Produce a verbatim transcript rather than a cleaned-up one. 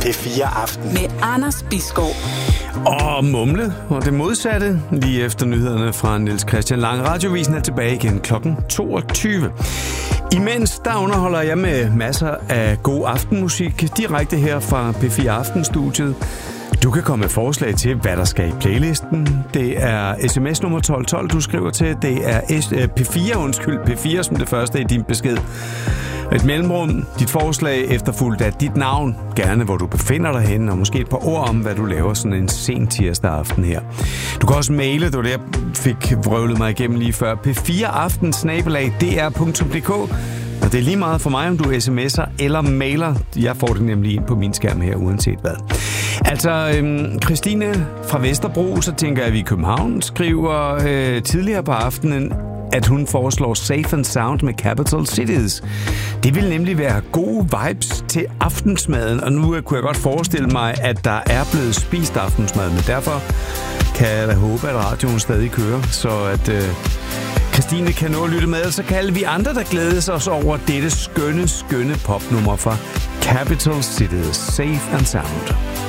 P fire Aften. Med Anders Bisgaard. Og mumle, og det modsatte, lige efter nyhederne fra Niels Christian Lang. Radiovisen er tilbage igen klokken toogtyve. Imens der underholder jeg med masser af god aftenmusik direkte her fra P fire Aftenstudiet. Du kan komme med forslag til, hvad der skal i playlisten. Det er sms nummer tolv tolv, du skriver til. Det er P fire, undskyld, P fire som det første i din besked. Et mellemrum, dit forslag efterfulgt af dit navn, gerne hvor du befinder dig henne, og måske et par ord om, hvad du laver sådan en sen tirsdag aften her. Du kan også maile, det var det, jeg fik vrøvlet mig igennem lige før, p fire aften snabel-a d r punktum d k. Og det er lige meget for mig, om du sms'er eller mailer. Jeg får det nemlig ind på min skærm her, uanset hvad. Altså, øhm, Christine fra Vesterbro, så tænker jeg, at vi i København skriver øh, tidligere på aftenen, at hun foreslår Safe and Sound med Capital Cities. Det vil nemlig være gode vibes til aftensmaden, og nu kunne jeg godt forestille mig, at der er blevet spist aftensmad, men derfor kan jeg da håbe, at radioen stadig kører, så at øh, Christine kan nå at lytte med, og så kan alle vi andre, der glædes os over dette skønne, skønne popnummer fra Capital Cities, Safe and Sound.